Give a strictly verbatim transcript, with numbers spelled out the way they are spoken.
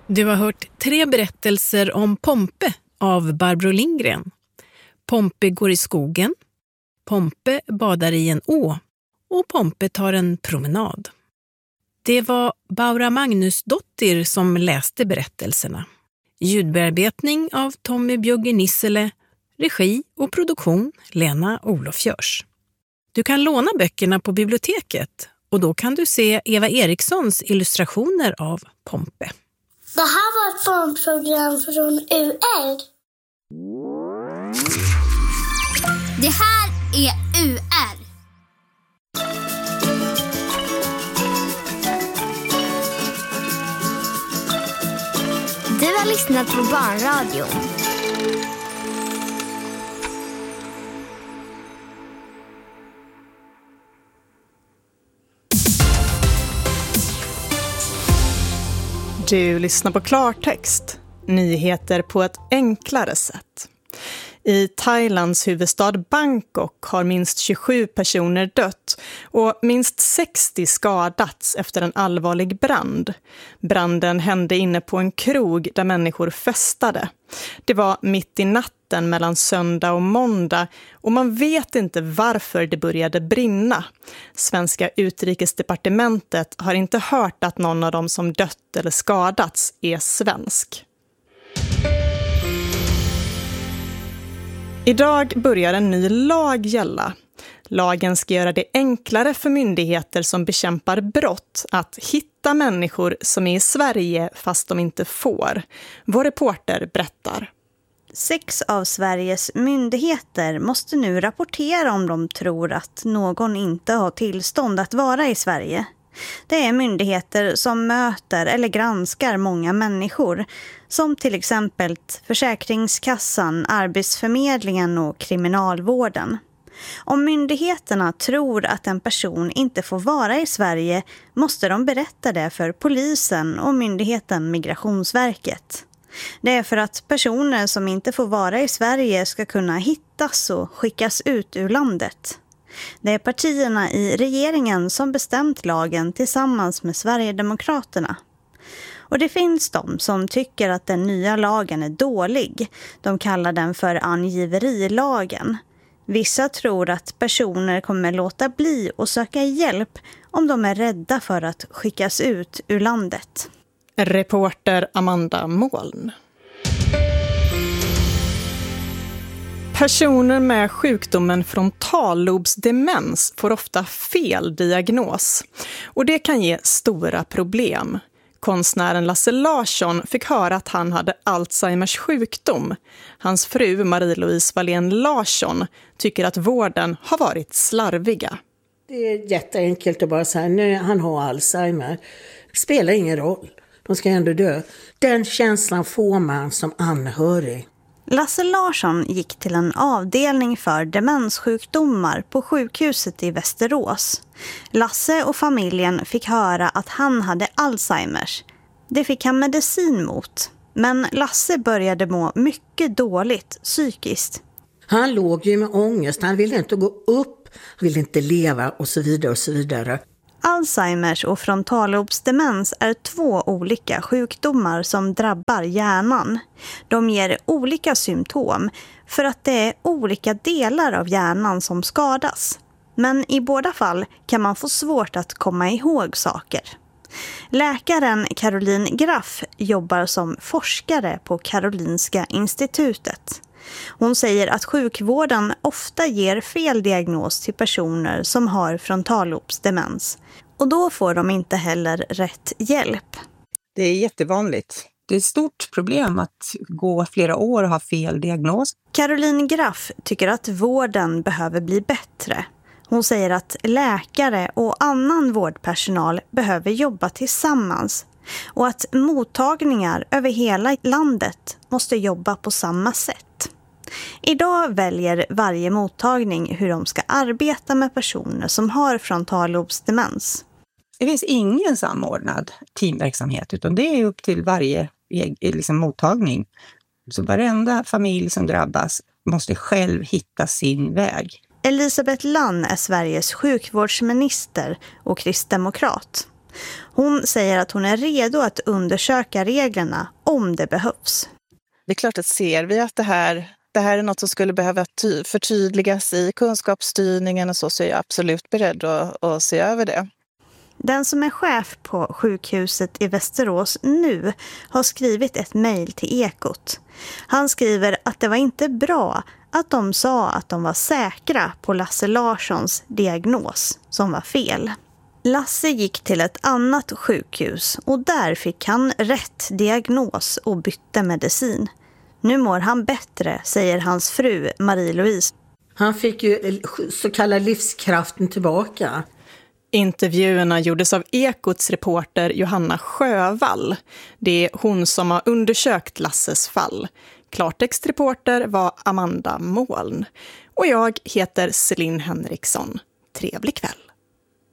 Du har hört tre berättelser om Pompe av Barbro Lindgren. Pompe går i skogen, Pompe badar i en å och Pompe tar en promenad. Det var Baura Magnusdottir som läste berättelserna. Ljudbearbetning av Tommy Bjugge Nissele, regi och produktion Lena Olofjörs. Du kan låna böckerna på biblioteket och då kan du se Eva Erikssons illustrationer av Pompe. Det här var ett barnprogram från U R. Det här är U R. Du har lyssnat på Barnradion. Du lyssnar på Klartext, nyheter på ett enklare sätt. I Thailands huvudstad Bangkok har minst tjugosju personer dött och minst sextio skadats efter en allvarlig brand. Branden hände inne på en krog där människor festade. Det var mitt i natten mellan söndag och måndag och man vet inte varför det började brinna. Svenska utrikesdepartementet har inte hört att någon av dem som dött eller skadats är svensk. Idag börjar en ny lag gälla. Lagen ska göra det enklare för myndigheter som bekämpar brott att hitta människor som är i Sverige fast de inte får. Vår reporter berättar. Sex av Sveriges myndigheter måste nu rapportera om de tror att någon inte har tillstånd att vara i Sverige. Det är myndigheter som möter eller granskar många människor, som till exempel Försäkringskassan, Arbetsförmedlingen och Kriminalvården. Om myndigheterna tror att en person inte får vara i Sverige måste de berätta det för polisen och myndigheten Migrationsverket. Det är för att personer som inte får vara i Sverige ska kunna hittas och skickas ut ur landet. Det är partierna i regeringen som bestämt lagen tillsammans med Sverigedemokraterna. Och det finns de som tycker att den nya lagen är dålig. De kallar den för angiverilagen. Vissa tror att personer kommer låta bli och söka hjälp om de är rädda för att skickas ut ur landet. Reporter Amanda Moln. Personer med sjukdomen frontallobsdemens får ofta fel diagnos och det kan ge stora problem. Konstnären Lasse Larsson fick höra att han hade Alzheimers sjukdom. Hans fru Marie-Louise Wallén Larsson tycker att vården har varit slarviga. Det är jätteenkelt att bara säga nu han har Alzheimer. Det spelar ingen roll. De ska ändå dö. Den känslan får man som anhörig. Lasse Larsson gick till en avdelning för demenssjukdomar på sjukhuset i Västerås. Lasse och familjen fick höra att han hade Alzheimers. Det fick han medicin mot. Men Lasse började må mycket dåligt psykiskt. Han låg ju med ångest. Han ville inte gå upp, han ville inte leva och så vidare och så vidare. Alzheimers och frontallobsdemens är två olika sjukdomar som drabbar hjärnan. De ger olika symptom för att det är olika delar av hjärnan som skadas. Men i båda fall kan man få svårt att komma ihåg saker. Läkaren Caroline Graff jobbar som forskare på Karolinska institutet. Hon säger att sjukvården ofta ger fel diagnos till personer som har frontallobsdemens. Och då får de inte heller rätt hjälp. Det är jättevanligt. Det är ett stort problem att gå flera år och ha fel diagnos. Caroline Graff tycker att vården behöver bli bättre. Hon säger att läkare och annan vårdpersonal behöver jobba tillsammans. Och att mottagningar över hela landet måste jobba på samma sätt. Idag väljer varje mottagning hur de ska arbeta med personer som har frontallobsdemens. Det finns ingen samordnad teamverksamhet utan det är upp till varje liksom, mottagning. Så varenda familj som drabbas måste själv hitta sin väg. Elisabeth Lann är Sveriges sjukvårdsminister och kristdemokrat. Hon säger att hon är redo att undersöka reglerna om det behövs. Det är klart att ser vi att det här, det här är något som skulle behöva ty- förtydligas i kunskapsstyrningen och så, så är jag absolut beredd att, att se över det. Den som är chef på sjukhuset i Västerås nu har skrivit ett mejl till Ekot. Han skriver att det var inte bra att de sa att de var säkra på Lasse Larssons diagnos som var fel. Lasse gick till ett annat sjukhus och där fick han rätt diagnos och bytte medicin. Nu mår han bättre, säger hans fru Marie-Louise. Han fick ju så kallad livskraften tillbaka. Intervjuerna gjordes av Ekots reporter Johanna Sjövall. Det är hon som har undersökt Lasses fall. Klartextreporter var Amanda Moln. Och jag heter Celine Henriksson. Trevlig kväll.